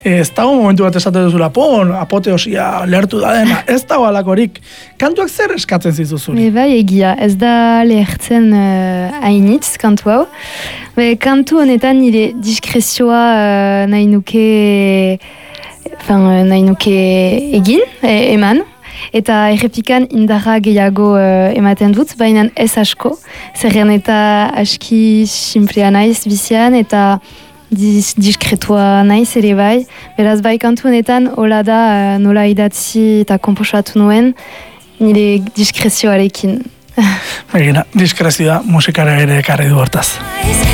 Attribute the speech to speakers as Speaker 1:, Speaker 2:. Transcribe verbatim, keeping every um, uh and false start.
Speaker 1: Ez dago momentu bat esate duzula, pon, apoteosia lertu da dena, ez dago alakorik. Kantuak zer eskatzen zizuzuri?
Speaker 2: E, bai, egia, ez da lehertzen uh, hainitz kantu hau. Be, kantu honetan nire diskrezioa uh, nahi nuke, enfin, nahi nuke egin, e, eman. Eta errepikan indarra gehiago uh, ematen dut, baina ez asko. Zerren eta aski simplea naiz bizian, eta Dis, diskretua naiz ere bai. Beraz bai kantu honetan hola da uh, nola idatzi eta komposatu nuen nire diskrezioarekin.
Speaker 1: Baina, diskrezioa musikara ere ekarri du hortaz.